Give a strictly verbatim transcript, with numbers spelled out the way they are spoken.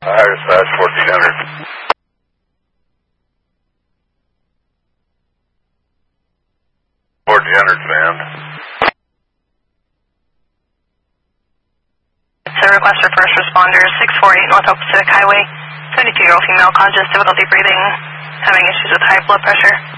Higher dispatch, fourteen hundred. fourteen hundred command. It's a request for first responders, six forty-eight North Hope Pacific Highway. seventy-two-year-old female, conscious, difficulty breathing, having issues with high blood pressure.